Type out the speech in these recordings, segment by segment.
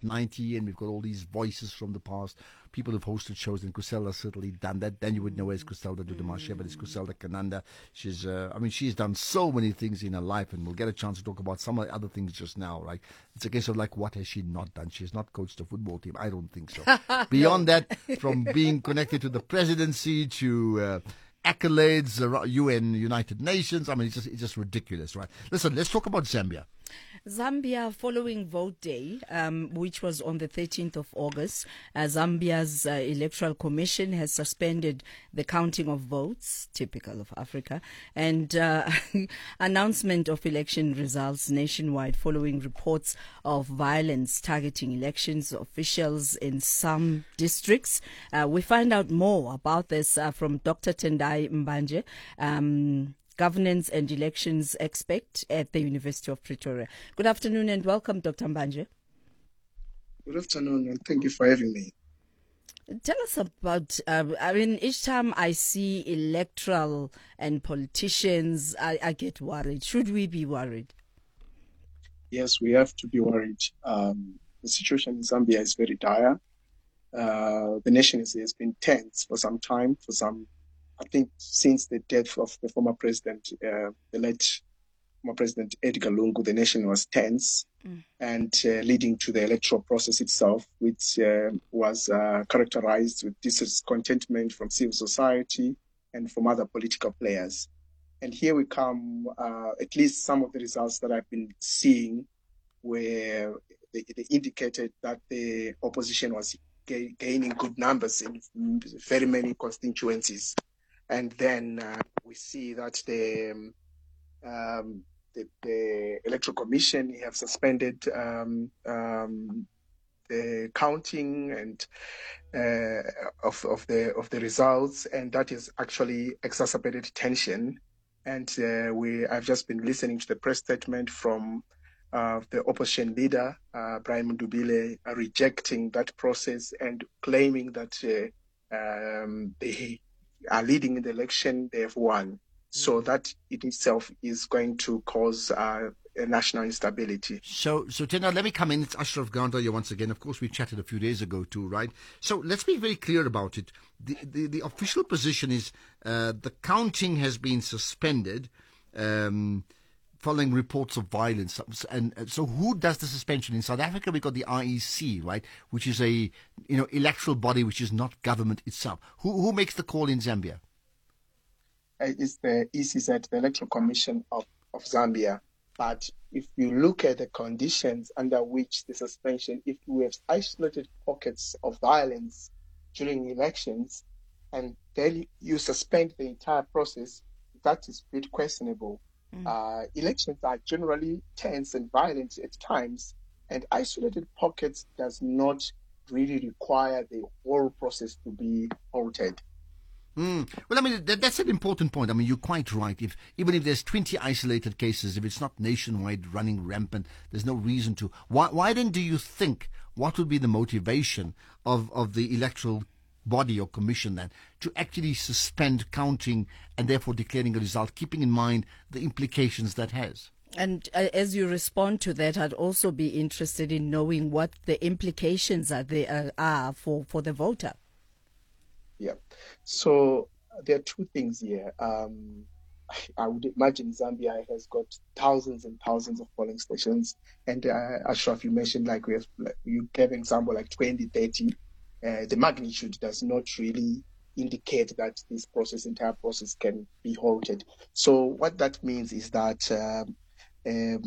90, and we've got all these voices from the past. People who've hosted shows, and Griselda's certainly done that. Then you would know it's Griselda Dudumashe, but it's Griselda Kananda. She's done so many things in her life, and we'll get a chance to talk about some of the other things just now, right? It's a case of like, what has she not done? She has not coached a football team. I don't think so. Beyond that, from being connected to the presidency to accolades, UN, United Nations. I mean, it's just ridiculous, right? Listen, let's talk about Zambia. Zambia, following vote day, which was on the 13th of August, Zambia's Electoral Commission has suspended the counting of votes, typical of Africa, and announcement of election results nationwide following reports of violence targeting elections officials in some districts. We find out more about this from Dr. Tendai Mbanje, Governance and Elections Expert at the University of Pretoria. Good afternoon and welcome, Dr. Mbanje. Good afternoon and thank you for having me. Tell us about, each time I see electoral and politicians, I get worried. Should we be worried? Yes, we have to be worried. The situation in Zambia is very dire. The nation has been tense for some time, I think since the death of the former president, the late former president Edgar Lungu, the nation was tense and leading to the electoral process itself, which was characterized with discontentment from civil society and from other political players. And here we come, at least some of the results that I've been seeing where they indicated that the opposition was gaining good numbers in very many constituencies. And then we see that the Electoral Commission have suspended the counting and of the results, and that has actually exacerbated tension. And I've just been listening to the press statement from the opposition leader, Brian Mundubile, rejecting that process and claiming that they are leading in the election, they have won. So that in itself is going to cause a national instability. So Tena, let me come in. It's Ashraf Ganda here once again. Of course, we chatted a few days ago too, right? So let's be very clear about it. The official position is the counting has been suspended following reports of violence. And so who does the suspension? In South Africa, we've got the IEC, right, which is a electoral body which is not government itself. Who makes the call in Zambia? It's the ECZ, the Electoral Commission of Zambia. But if you look at the conditions under which the suspension, if we have isolated pockets of violence during elections and then you suspend the entire process, that is a bit questionable. Elections are generally tense and violent at times, and isolated pockets does not really require the whole process to be halted. Well, I mean, that's an important point. I mean, you're quite right. Even if there's 20 isolated cases, if it's not nationwide running rampant, there's no reason to. Why then do you think, what would be the motivation of the electoral body or commission then to actually suspend counting and therefore declaring a result, keeping in mind the implications that has? And as you respond to that, I'd also be interested in knowing what the implications are for the voter. Yeah. So there are two things here. I would imagine Zambia has got thousands and thousands of polling stations. And Ashraf, you mentioned you gave an example like 20, 30. The magnitude does not really indicate that this entire process can be halted. So what that means is that it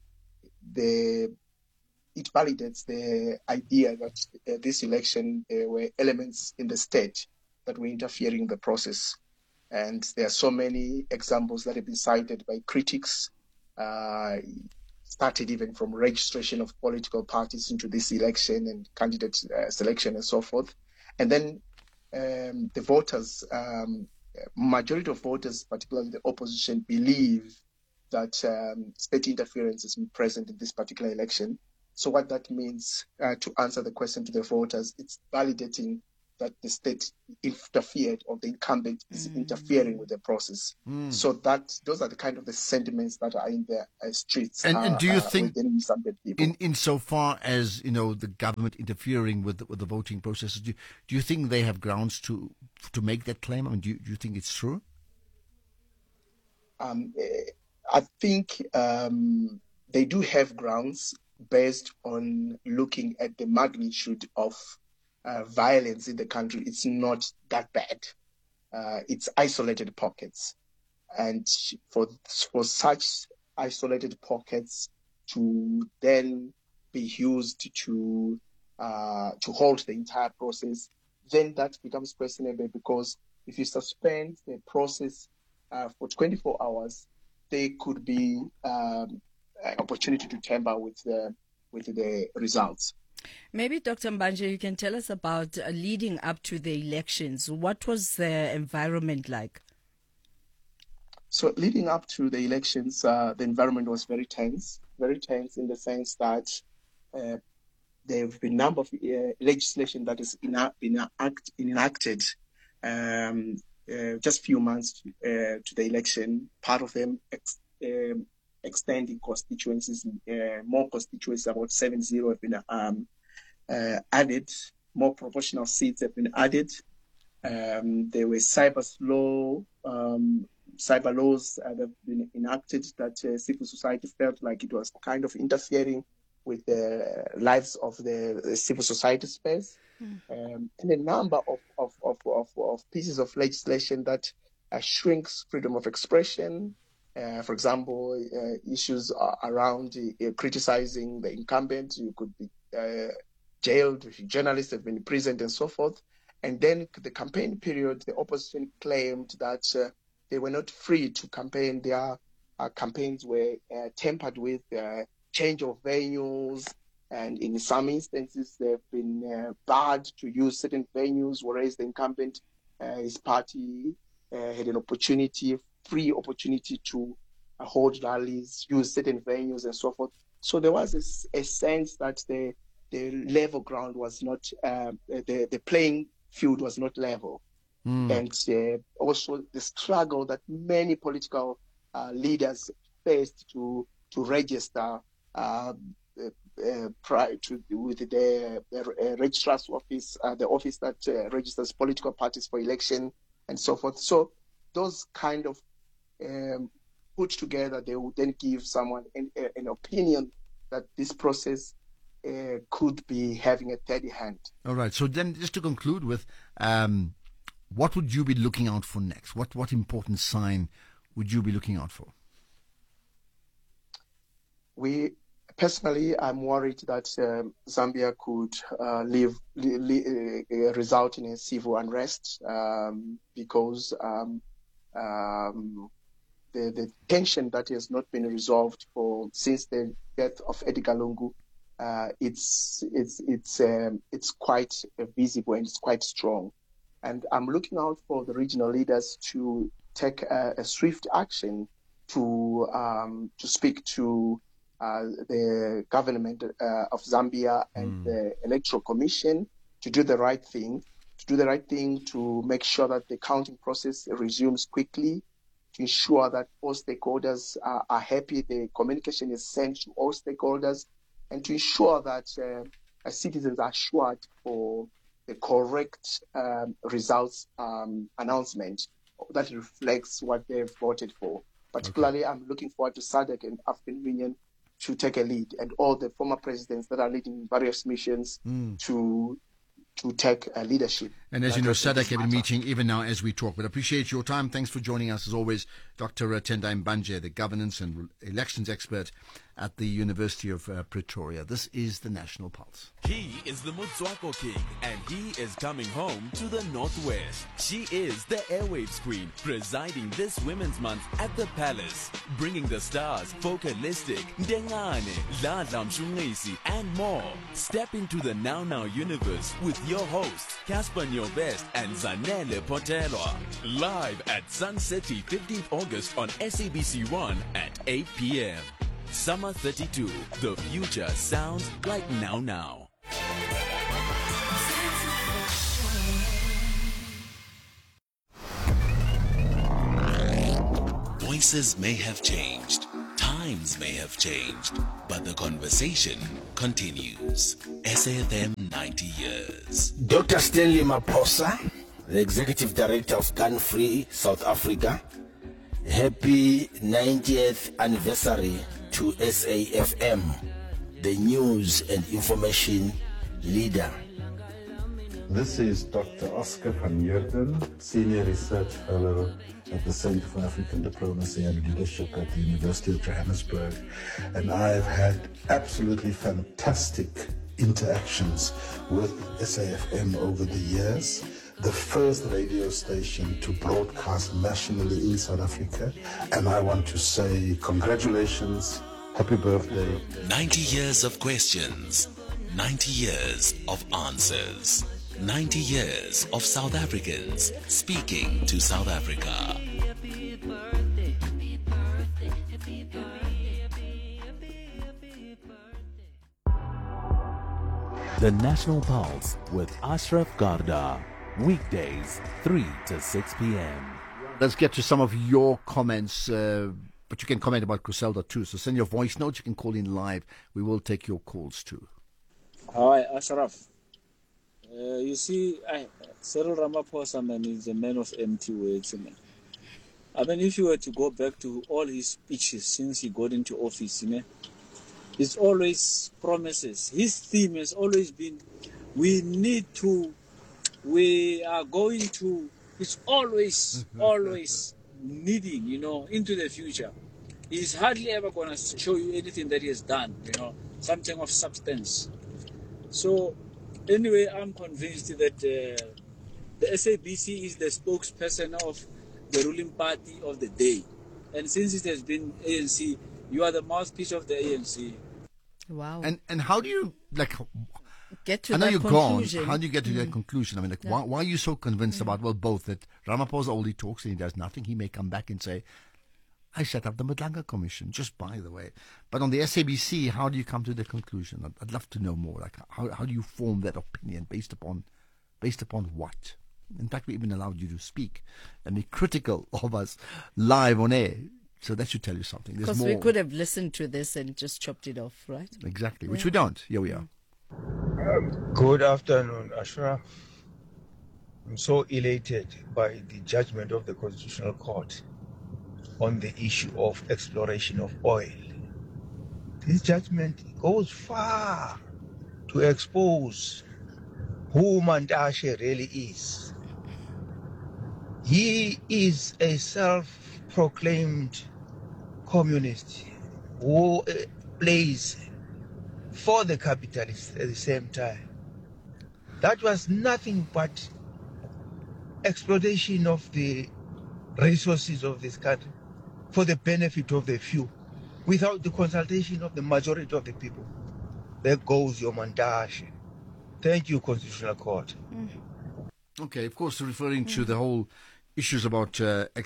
validates the idea that this election, there were elements in the state that were interfering in the process. And there are so many examples that have been cited by critics, started even from registration of political parties into this election and candidate selection and so forth. And then the voters, majority of voters, particularly the opposition, believe that state interference has been present in this particular election. So what that means, to answer the question to the voters, it's validating that the state interfered or the incumbent is interfering with the process. So those are the kind of the sentiments that are in the streets. And do you think, within Zambian people. insofar as the government interfering with the voting processes, do you think they have grounds to make that claim? I mean, do you think it's true? I think they do have grounds based on looking at the magnitude of violence in the country. It's not that bad. It's isolated pockets. And for such isolated pockets to then be used to halt the entire process, then that becomes questionable, because if you suspend the process for 24 hours, there could be an opportunity to tamper with the results. Maybe, Dr. Mbanje, you can tell us about leading up to the elections. What was the environment like? So leading up to the elections, the environment was very tense in the sense that there have been a number of legislation that has been enacted just a few months to the election. Part of them extending constituencies, more constituencies, about 70 have been added, more proportional seats have been added. There were cyber laws that have been enacted that civil society felt like it was kind of interfering with the lives of the civil society space. And a number of pieces of legislation that shrinks freedom of expression. For example, issues around criticizing the incumbent. You could be jailed, journalists have been imprisoned and so forth. And then the campaign period, the opposition claimed that they were not free to campaign. Their campaigns were tempered with change of venues, and in some instances they've been barred to use certain venues, whereas the incumbent, his party, had an free opportunity to hold rallies, use certain venues and so forth. So there was a sense that the level ground was not, the playing field was not level. And also the struggle that many political leaders faced to register prior to with the registrar's office, the office that registers political parties for election and so forth. So those kind of put together, they would then give someone an opinion that this process could be having a steady hand. All right. So then, just to conclude with, what would you be looking out for next? What important sign would you be looking out for? Personally, I'm worried that Zambia could result in a civil unrest because the tension that has not been resolved since the death of Edgar Lungu, it's quite visible and it's quite strong. And I'm looking out for the regional leaders to take a swift action to speak to the government of Zambia and the Electoral Commission to do the right thing, to make sure that the counting process resumes quickly, to ensure that all stakeholders are happy, the communication is sent to all stakeholders, and to ensure that citizens are assured for the correct results announcement that reflects what they've voted for. Particularly, okay. I'm looking forward to SADC and African Union to take a lead, and all the former presidents that are leading various missions to take leadership. And as you know, SADC have been meeting even now as we talk. But I appreciate your time. Thanks for joining us as always, Dr. Tendai Mbanje, the governance and elections expert at the University of Pretoria. This is the National Pulse. He is the Motswako King, and he is coming home to the Northwest. She is the Airwaves Queen, presiding this Women's Month at the Palace, bringing the stars Focalistic, Dengane, Dladla Mshunisi, and more. Step into the Now Now universe with your hosts, Casper Nyobest and Zanele Potelwa. Live at Sun City, 15th August on SABC1 at 8 p.m. Summer 32. The future sounds like Now Now. Voices may have changed, times may have changed, but the conversation continues. SAFM 90 years. Dr. Stanley Maposa, the Executive Director of Gun Free South Africa. Happy 90th anniversary to SAFM, the news and information leader. This is Dr. Oscar van Heerden, Senior Research Fellow at the Center for African Diplomacy and Leadership at the University of Johannesburg. And I've had absolutely fantastic interactions with SAFM over the years. The first radio station to broadcast nationally in South Africa. And I want to say congratulations, happy birthday. 90 years of questions, 90 years of answers, 90 years of South Africans speaking to South Africa. The National Pulse with Ashraf Garda. Weekdays, 3 to 6 p.m. Let's get to some of your comments, but you can comment about Griselda too. So send your voice notes. You can call in live. We will take your calls too. Hi, Ashraf. You see, Cyril Ramaphosa, man, is a man of empty words, man. I mean, if you were to go back to all his speeches since he got into office, you know, it's always promises. His theme has always been, we are going to, it's always needing, you know, into the future. He's hardly ever going to show you anything that he has done, you know, something of substance. So, anyway, I'm convinced that the SABC is the spokesperson of the ruling party of the day. And since it has been ANC, you are the mouthpiece of the ANC. Wow. And how do you, Get to I know that you're conclusion. gone. How do you get to that conclusion? I mean, why are you so convinced about, well, both, that Ramaphosa only talks and he does nothing? He may come back and say, I set up the Madlanga Commission, just by the way. But on the SABC, how do you come to the conclusion? I'd love to know more. Like, how do you form that opinion based upon what? In fact, we even allowed you to speak and be critical of us live on air. So that should tell you something. Because we could have listened to this and just chopped it off, right? Exactly, which we don't. Here we are. Good afternoon, Ashraf. I'm so elated by the judgment of the Constitutional Court on the issue of exploration of oil. This judgment goes far to expose who Mantashe really is. He is a self-proclaimed communist who plays for the capitalists at the same time. That was nothing but exploitation of the resources of this country for the benefit of the few, without the consultation of the majority of the people. There goes your Mantashe. Thank you, Constitutional Court. Okay, of course, referring to the whole issues about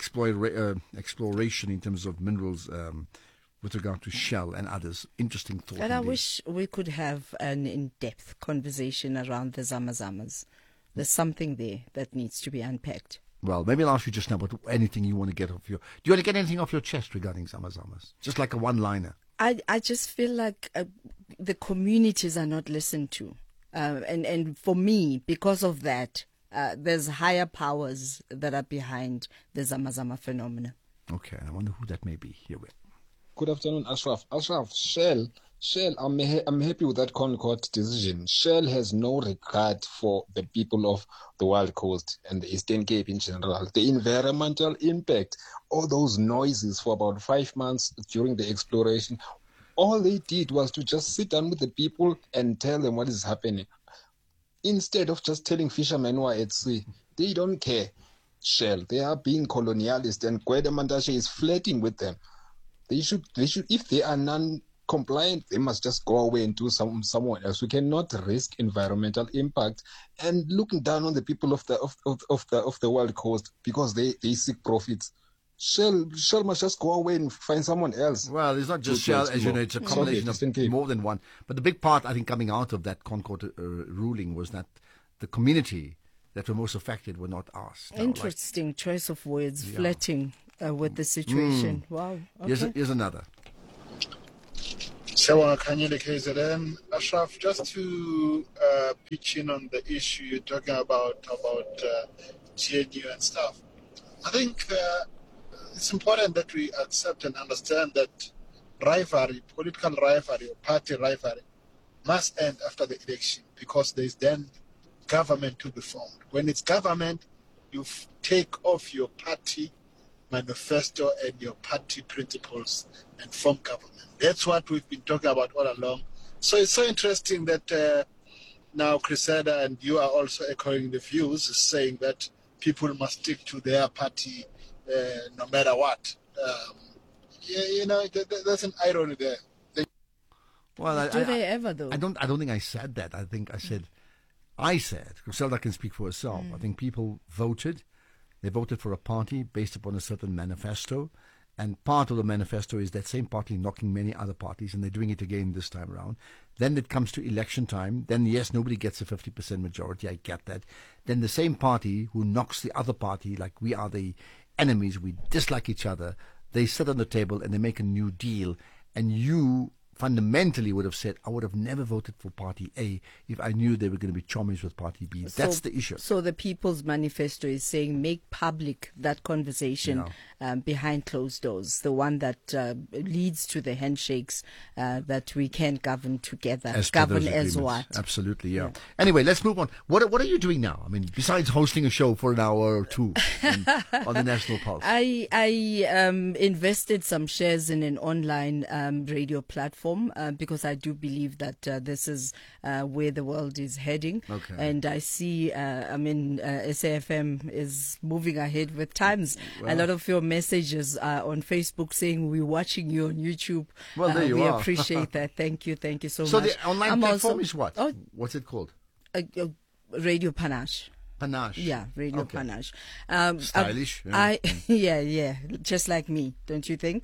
exploration in terms of minerals with regard to Shell and others. Interesting thought. And I indeed. wish we could have an in-depth conversation around the Zamazamas. There's something there that needs to be unpacked. Well, maybe I'll ask you just now about anything you want to get off your... Do you want to get anything off your chest regarding Zamazamas? Just like a one-liner. I just feel like the communities are not listened to. And for me, because of that, there's higher powers that are behind the Zamazama phenomena. Okay, I wonder who that may be. Here we are. Good afternoon, Ashraf. Shell, I'm happy with that Concord decision. Shell has no regard for the people of the Wild Coast and the Eastern Cape in general. The environmental impact, all those noises for about 5 months during the exploration, all they did was to just sit down with the people and tell them what is happening. Instead of just telling fishermen who are at sea, they don't care. Shell, they are being colonialist, and Gwede Mantashe is flirting with them. They should, if they are non-compliant, they must just go away and do somewhere else. We cannot risk environmental impact and looking down on the people of the Wild Coast because they seek profits. Shell must just go away and find someone else. Well, it's not just Shell, as you know, it's a combination of more than one. But the big part, I think, coming out of that Concord ruling was that the community that were most affected were not asked. Interesting choice of words, flirting. with the situation. Wow. Okay. Here's another. Sewa Kanyele KZN. Ashraf, just to pitch in on the issue you're talking about GNU and stuff. I think it's important that we accept and understand that rivalry, political rivalry or party rivalry must end after the election, because there's then government to be formed. When it's government, you take off your party manifesto and your party principles and form government. That's what we've been talking about all along. So it's so interesting that now Crisada and you are also echoing the views, saying that people must stick to their party no matter what. There's an irony there. Well, Do they ever, though? I don't think I said that. I think I said, Griselda can speak for herself. I think people voted. They voted for a party based upon a certain manifesto. And part of the manifesto is that same party knocking many other parties, and they're doing it again this time around. Then it comes to election time. Then, yes, nobody gets a 50% majority. I get that. Then the same party who knocks the other party, like we are the enemies, we dislike each other, they sit on the table and they make a new deal. And you fundamentally would have said, I would have never voted for Party A if I knew they were going to be chommies with Party B. That's the issue. So the People's Manifesto is saying make public that conversation behind closed doors, the one that leads to the handshakes that we can govern together. Govern as what? Absolutely, yeah. Anyway, let's move on. What are you doing now? I mean, besides hosting a show for an hour or two on the National Pulse. I invested some shares in an online radio platform. Because I do believe that this is where the world is heading. Okay. And I see, SAFM is moving ahead with times. Well, a lot of your messages are on Facebook saying we're watching you on YouTube. Well, there you we are. appreciate that. Thank you so much. So the online platform is what? What's it called? Radio Panache. Panache. Yeah, Radio Panache. Stylish. Yeah, just like me, don't you think?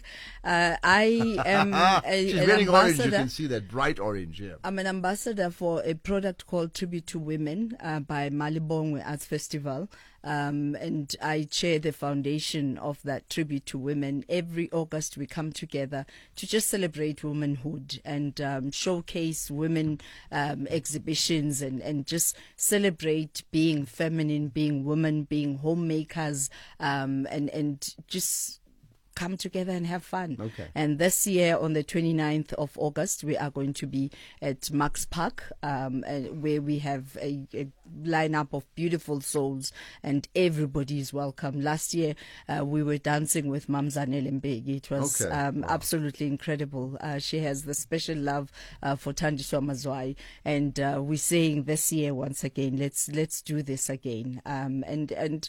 I am She's an wearing orange, ambassador. you can see that, bright orange, yeah. I'm an ambassador for a product called Tribute to Women by Malibongwe Arts Festival. And I chair the foundation of that Tribute to Women. Every August we come together to just celebrate womanhood and showcase women exhibitions and just celebrate being feminine, being women, being homemakers, and just come together and have fun. Okay. And this year, on the 29th of August, we are going to be at Max Park, where we have a lineup of beautiful souls, and everybody is welcome. Last year, we were dancing with Mamzanele Mbeki. It was absolutely incredible. She has the special love for Thandiswa Mazwai, and we're saying this year once again, let's do this again. And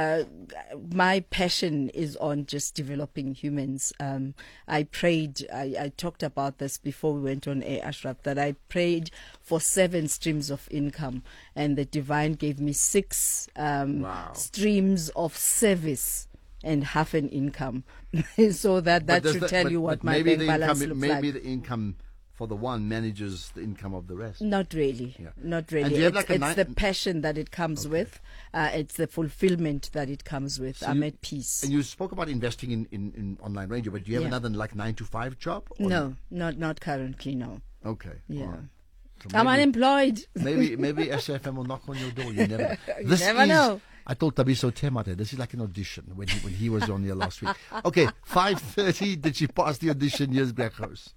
my passion is on just developing humans. I prayed, I talked about this before we went on air, Ashraf, that I prayed for 7 streams of income, and the divine gave me 6 streams of service and half an income. So that should tell you what my bank balance looks like. Maybe the income for the one manages the income of the rest. Not really. Yeah. Not really. It's the passion that it comes with. It's the fulfillment that it comes with. I'm at peace. And you spoke about investing in online radio, but do you have another 9-to-5 job? No, not currently, no. Okay. Yeah. Right. So I'm unemployed. Maybe SFM will knock on your door. You never know. You never know. I told Tabiso Temate, this is like an audition when he was on here last week. Okay, 5:30. Did she pass the audition? Here's Blackhouse.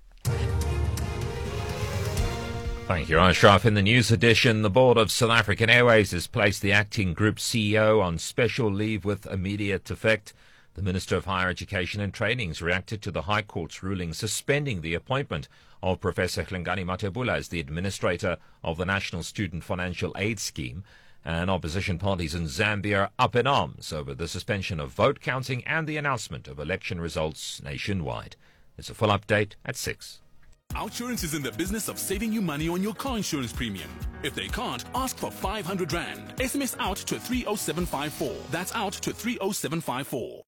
Thank you, Ashraf. In the news edition, the board of South African Airways has placed the acting group CEO on special leave with immediate effect. The Minister of Higher Education and Training has reacted to the High Court's ruling suspending the appointment of Professor Hlengani Matebula as the administrator of the National Student Financial Aid Scheme. And opposition parties in Zambia are up in arms over the suspension of vote counting and the announcement of election results nationwide. There's a full update at 6. Outsurance is in the business of saving you money on your car insurance premium. If they can't, ask for 500 Rand. SMS out to 30754. That's out to 30754.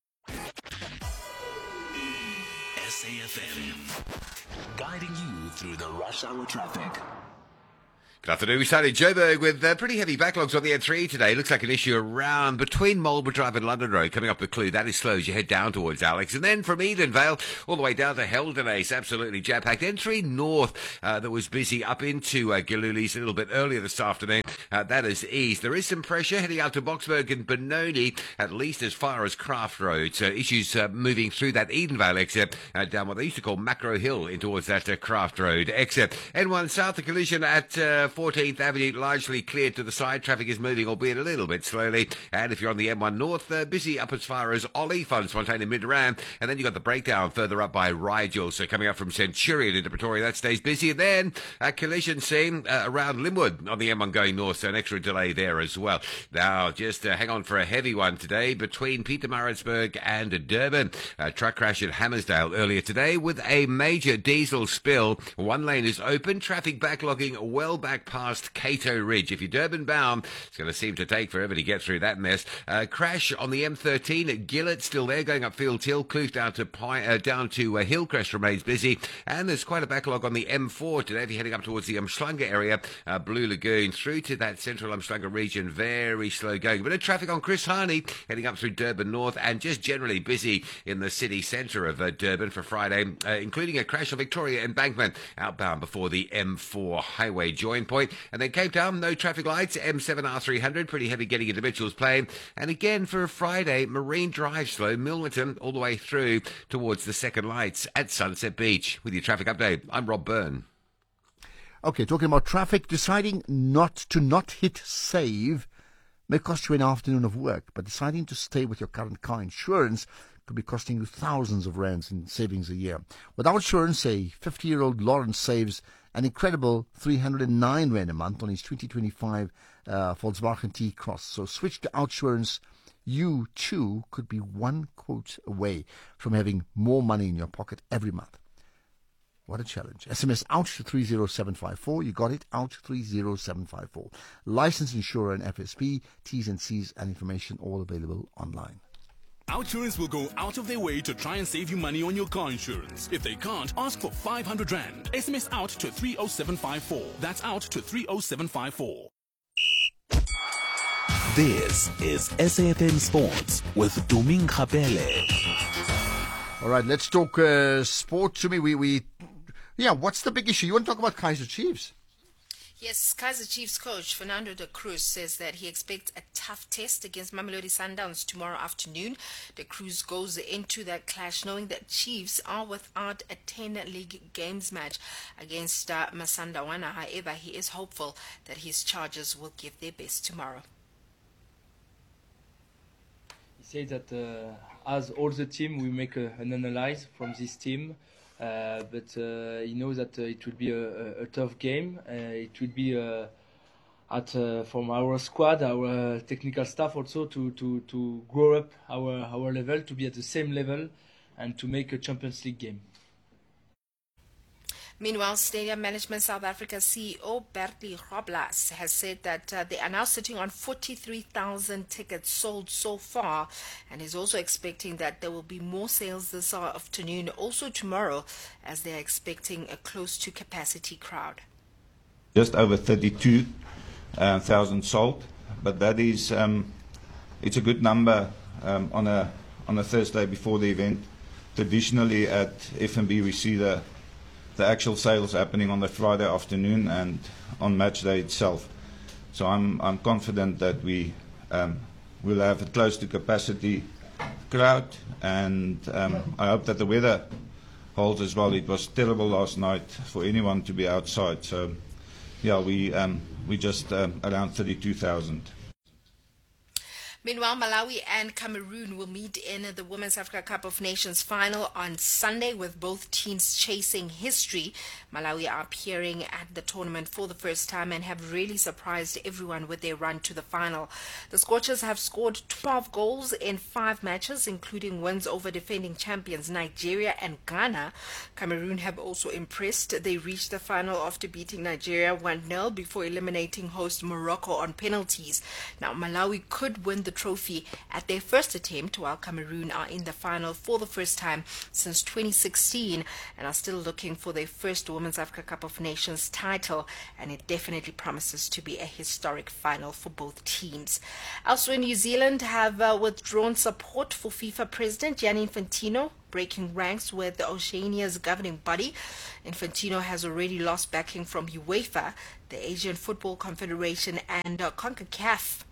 SAFM, guiding you through the rush hour traffic. Good afternoon. We started Joburg with pretty heavy backlogs on the N3 today. Looks like an issue around between Marlborough Drive and London Road. Coming up the Clue, that is slow as you head down towards Alex. And then from Edenvale all the way down to Heldenace, absolutely jam-packed. N3 North that was busy up into Galulis a little bit earlier this afternoon. That has eased. There is some pressure heading out to Boxburg and Benoni, at least as far as Craft Road. So issues moving through that Edenvale exit down what they used to call Macro Hill in towards that Craft Road exit. N1 South, the collision at 14th Avenue largely cleared to the side. Traffic is moving, albeit a little bit slowly. And if you're on the M1 North, busy up as far as Olifantsfontein and Midrand. And then you've got the breakdown further up by Rigel. So coming up from Centurion into Pretoria, that stays busy. And then a collision scene around Linwood on the M1 going north. So an extra delay there as well. Now, just hang on for a heavy one today between Pietermaritzburg and Durban. A truck crash at Hammersdale earlier today with a major diesel spill. One lane is open. Traffic backlogging well back past Cato Ridge. If you're Durban bound, it's going to seem to take forever to get through that mess. Crash on the M13 at Gillett, still there, going up Fields Hill. Kloof down to Hillcrest remains busy. And there's quite a backlog on the M4 today if you're heading up towards the Umhlanga area. Blue Lagoon through to that central Umhlanga region. Very slow going. A bit of traffic on Chris Hani heading up through Durban North and just generally busy in the city centre of Durban for Friday, including a crash on Victoria Embankment outbound before the M4 highway join point. And then Cape Town, no traffic lights, M7 R300, pretty heavy getting into Mitchell's Plain. And again for Friday, Marine Drive slow, Milnerton all the way through towards the second lights at Sunset Beach. With your traffic update, I'm Rob Byrne. Okay, talking about traffic, deciding not to hit save may cost you an afternoon of work, but deciding to stay with your current car insurance could be costing you thousands of rands in savings a year. Without insurance, a 50-year-old Lawrence saves an incredible 309 rand a month on his 2025 Volkswagen T-Cross. So switch to Outsurance. You, too, could be one quote away from having more money in your pocket every month. What a challenge. SMS out to 30754. You got it, out 30754. Licensed insurer and FSP, T's and C's and information all available online. Outsurance will go out of their way to try and save you money on your car insurance. If they can't, ask for 500 Rand. SMS out to 30754. That's out to 30754. This is SAFM Sports with Duming Kapele. All right, let's talk sport to me. What's the big issue? You want to talk about Kaizer Chiefs? Yes, Kaizer Chiefs coach Fernando de Cruz says that he expects a tough test against Mamelodi Sundowns tomorrow afternoon. De Cruz goes into that clash knowing that Chiefs are without a 10-league games match against Masandawana. However, he is hopeful that his Chargers will give their best tomorrow. He said that as all the team, we make an analysis from this team. But he knows that it will be a tough game. It will be from our squad, our technical staff also to grow up our level, to be at the same level and to make a Champions League game. Meanwhile, Stadium Management South Africa CEO Bertie Robles has said that they are now sitting on 43,000 tickets sold so far, and is also expecting that there will be more sales this afternoon, also tomorrow, as they are expecting a close to capacity crowd. Just over 32,000 sold, but that is it's a good number on a Thursday before the event. Traditionally at FNB we see the actual sales happening on the Friday afternoon and on match day itself. So I'm confident that we will have a close to capacity crowd, and I hope that the weather holds as well. It was terrible last night for anyone to be outside. So yeah, we just around 32,000. Meanwhile, Malawi and Cameroon will meet in the Women's Africa Cup of Nations final on Sunday, with both teams chasing history. Malawi are appearing at the tournament for the first time and have really surprised everyone with their run to the final. The Scorchers have scored 12 goals in 5 matches, including wins over defending champions Nigeria and Ghana. Cameroon have also impressed. They reached the final after beating Nigeria 1-0 before eliminating host Morocco on penalties. Now, Malawi could win the trophy at their first attempt, while Cameroon are in the final for the first time since 2016 and are still looking for their first Women's Africa Cup of Nations title, and it definitely promises to be a historic final for both teams. Elsewhere, New Zealand have withdrawn support for FIFA President Gianni Infantino, breaking ranks with Oceania's governing body. Infantino has already lost backing from UEFA, the Asian Football Confederation, and CONCACAF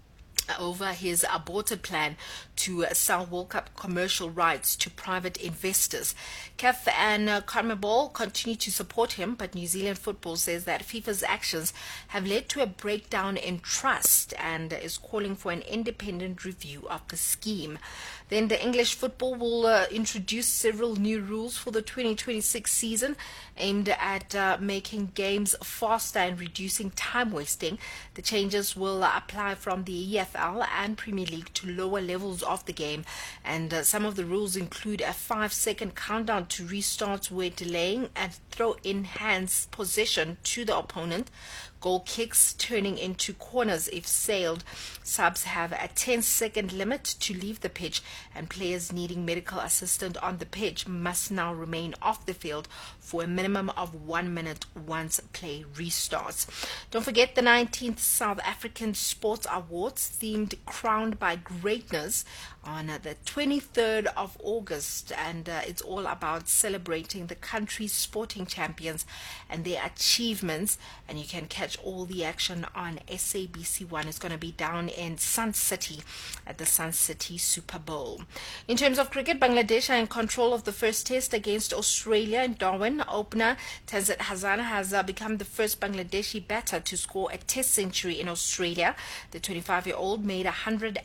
over his aborted plan to sell World Cup commercial rights to private investors. CAF and CONMEBOL continue to support him, but New Zealand Football says that FIFA's actions have led to a breakdown in trust and is calling for an independent review of the scheme. Then the English football will introduce several new rules for the 2026 season aimed at making games faster and reducing time wasting. The changes will apply from the EFL and Premier League to lower levels of the game, and some of the rules include a 5-second countdown to restarts where delaying and throw-in hands possession to the opponent, goal kicks turning into corners if sailed. Subs have a 10-second limit to leave the pitch, and players needing medical assistance on the pitch must now remain off the field for a minimum of 1 minute once play restarts. Don't forget the 19th South African Sports Awards, themed Crowned by Greatness, on the 23rd of August, and it's all about celebrating the country's sporting champions and their achievements, and you can catch all the action on SABC1. It's going to be down in Sun City at the Sun City Super Bowl. In terms of cricket, Bangladesh are in control of the first test against Australia in Darwin. Opener Tanzit Hassan has become the first Bangladeshi batter to score a test century in Australia. The 25-year-old made 101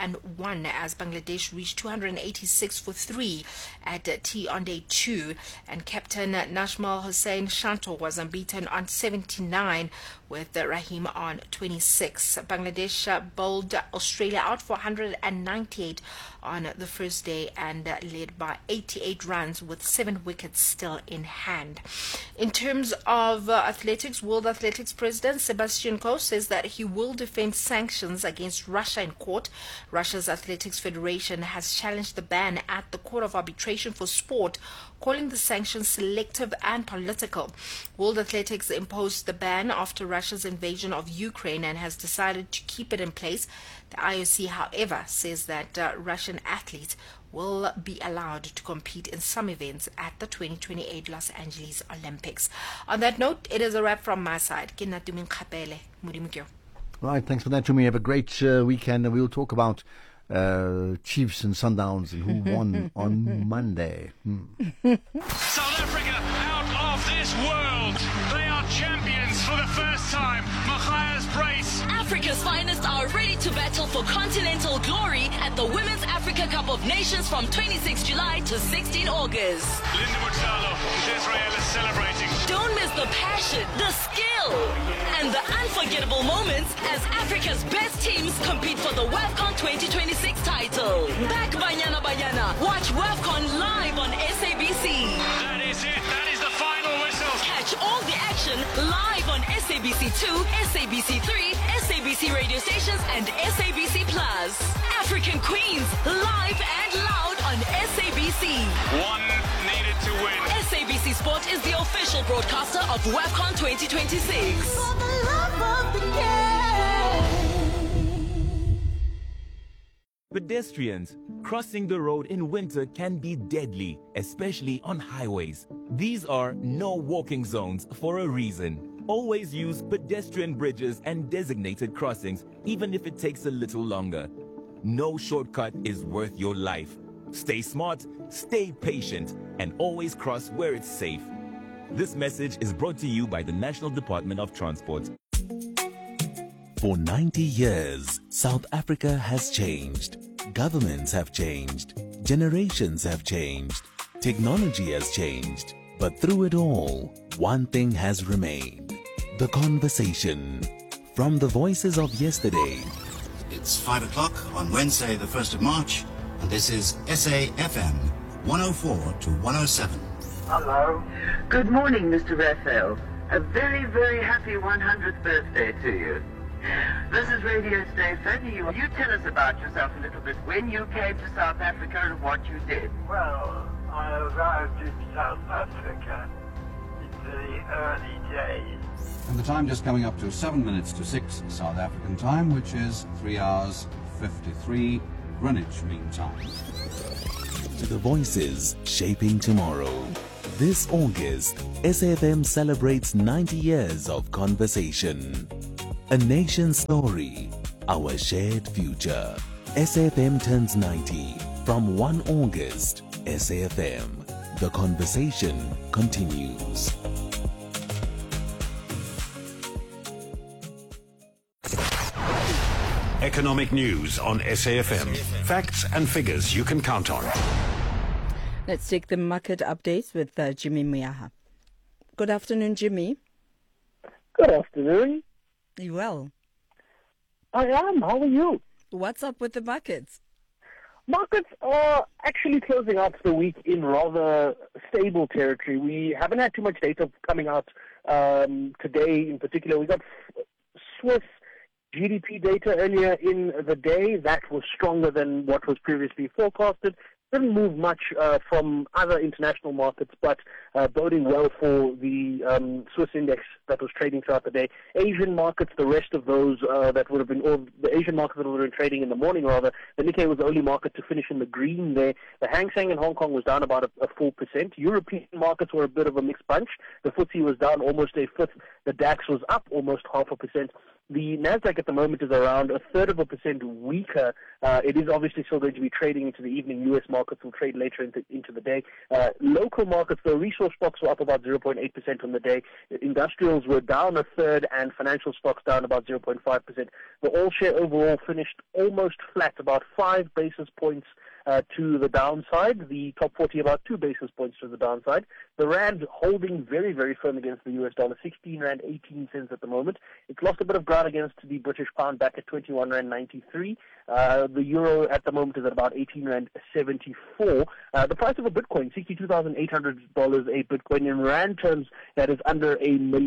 as Bangladesh reached 286 for 3 at tea on day 2, and captain Najmal Hossain Shanto was unbeaten on 79 with Rahim on 26. Bangladesh bowled Australia out for 198 on the first day and led by 88 runs with 7 wickets still in hand. In terms of athletics, World Athletics President Sebastian Coe says that he will defend sanctions against Russia in court. Russia's Athletics Federation has challenged the ban at the Court of Arbitration for Sport, calling the sanctions selective and political. World Athletics imposed the ban after Russia's invasion of Ukraine and has decided to keep it in place. The IOC, however, says that Russian athletes will be allowed to compete in some events at the 2028 Los Angeles Olympics. On that note, it is a wrap from my side. Right, thanks for that, Tumi. Have a great weekend, and we'll talk about Chiefs and Sundowns and who won on Monday. South Africa out of this world. They are champions for the first time. Matthias Brace. Africa's finest are ready to battle for continental glory at the Women's Africa Cup of Nations from 26 July to 16 August. Linda Mutsalo, Israel is celebrating. Don't miss the passion, the skill, and the unforgettable moments as Africa's best teams compete for the WAFCON 2026 title. Back Banyana Banyana. Watch WAFCON live on SABC. That is it. That is the final whistle. Catch all the action live on SABC2, SABC3, SABC radio stations, and SABC Plus. African Queens, live and loud on SABC. One needed to win. SABC Sport is the official broadcaster of WAFCON 2026. For the love of the game. Pedestrians, crossing the road in winter can be deadly, especially on highways. These are no walking zones for a reason. Always use pedestrian bridges and designated crossings, even if it takes a little longer. No shortcut is worth your life. Stay smart, stay patient, and always cross where it's safe. This message is brought to you by the National Department of Transport. For 90 years, South Africa has changed. Governments have changed. Generations have changed. Technology has changed. But through it all, one thing has remained. The conversation. From the voices of yesterday. It's 5 o'clock on Wednesday, the 1st of March, and this is SAFM 104 to 107. Hello. Good morning, Mr. Raphael. A very, very happy 100th birthday to you. This is Radio Station. You tell us about yourself a little bit. When you came to South Africa and what you did. Well, I arrived in South Africa in the early days. And the time just coming up to 7 minutes to 6 South African time, which is 3 hours 53 Greenwich Mean Time. To the voices shaping tomorrow. This August, SAFM celebrates 90 years of conversation. A nation's story, our shared future. SAFM turns 90 from 1 August. SAFM, the conversation continues. Economic news on SAFM. Facts and figures you can count on. Let's take the market updates with Jimmy Miaha. Good afternoon, Jimmy. Good afternoon. You well? I am. How are you? What's up with the markets? Markets are actually closing out the week in rather stable territory. We haven't had too much data coming out today in particular. We got Swiss GDP data earlier in the day. That was stronger than what was previously forecasted. Didn't move much from other international markets, but boding well for the Swiss index that was trading throughout the day. Asian markets, the rest of those that would have been, or the Asian markets that would have been trading in the morning rather, the Nikkei was the only market to finish in the green there. The Hang Seng in Hong Kong was down about a 4%. European markets were a bit of a mixed bunch. The FTSE was down almost a fifth. The DAX was up almost 0.5%. The Nasdaq at the moment is around 1/3% weaker. It is obviously still going to be trading into the evening. U.S. markets will trade later into the day. Local markets, the resource stocks were up about 0.8% on the day. Industrials were down 1/3 and financial stocks down about 0.5%. The all-share overall finished almost flat, about 5 basis points to the downside. The top 40 about 2 basis points to the downside. The rand holding very, very firm against the US dollar, 16 rand 18 cents at the moment. It's lost a bit of ground against the British pound, back at 21 rand 93. The euro at the moment is at about 18 rand 74. The price of a Bitcoin, $62,800 a Bitcoin. In rand terms, that is under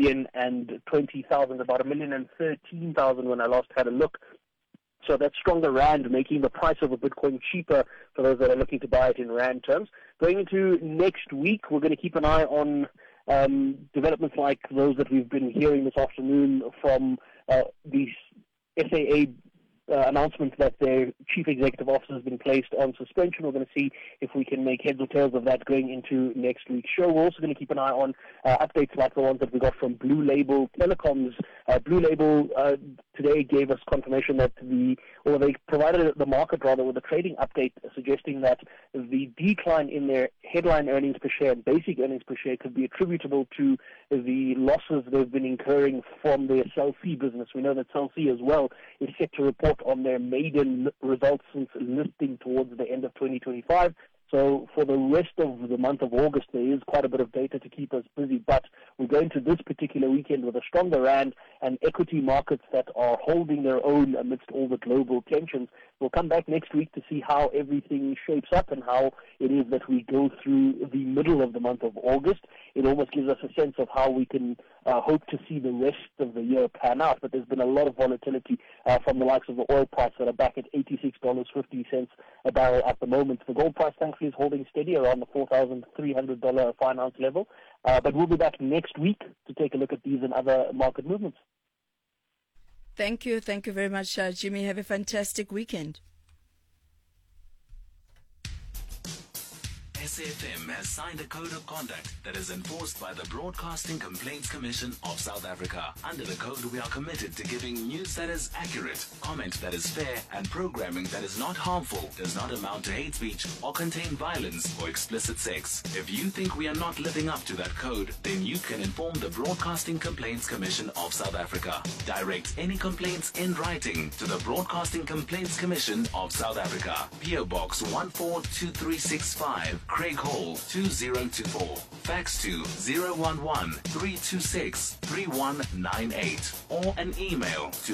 1,020,000, about 1,013,000 when I last had a look. So that stronger rand making the price of a Bitcoin cheaper for those that are looking to buy it in rand terms. Going into next week, we're going to keep an eye on developments like those that we've been hearing this afternoon from the SAA announcement that their chief executive officer has been placed on suspension. We're going to see if we can make heads or tails of that going into next week's show. We're also going to keep an eye on updates like the ones that we got from Blue Label Telecoms. Blue Label today gave us confirmation that they provided the market rather with a trading update suggesting that the decline in their headline earnings per share and basic earnings per share could be attributable to the losses they've been incurring from their Cell C business. We know that Cell C as well is set to report on their maiden results since listing towards the end of 2025. So for the rest of the month of August, there is quite a bit of data to keep us busy. But we're going to this particular weekend with a stronger rand and equity markets that are holding their own amidst all the global tensions. We'll come back next week to see how everything shapes up and how it is that we go through the middle of the month of August. It almost gives us a sense of how we can hope to see the rest of the year pan out. But there's been a lot of volatility from the likes of the oil price that are back at $86.50 a barrel at the moment. The gold price, thankfully, is holding steady around the $4,300 a fine ounce level. But we'll be back next week to take a look at these and other market movements. Thank you. Thank you very much, Jimmy. Have a fantastic weekend. SAFM has signed a code of conduct that is enforced by the Broadcasting Complaints Commission of South Africa. Under the code, we are committed to giving news that is accurate, comment that is fair, and programming that is not harmful, does not amount to hate speech, or contain violence or explicit sex. If you think we are not living up to that code, then you can inform the Broadcasting Complaints Commission of South Africa. Direct any complaints in writing to the Broadcasting Complaints Commission of South Africa. PO Box 142365, Craig Hall 2024. Fax to 011-326-3198 or an email to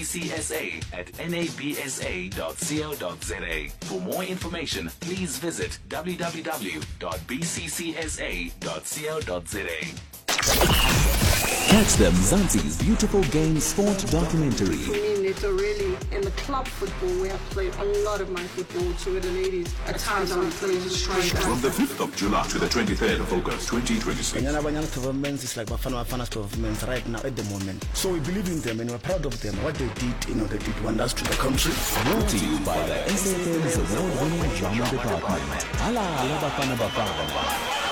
bccsa@nabsa.co.za. For more information, please visit www.bccsa.co.za. Catch the Mzansi's Beautiful Game sport documentary. For me, Neto, really, in the club football, we have played a lot of my football to with the ladies. At times, I would play as a striker. From the 5th of July to the 23rd of August 2026. Banyana governments is like Bafana governments right now at the moment. So we believe in them and we're proud of them. What they did, they did wonders to the country. Brought to you by the SAFM's award-winning drama department. Ala Bafana Bafana.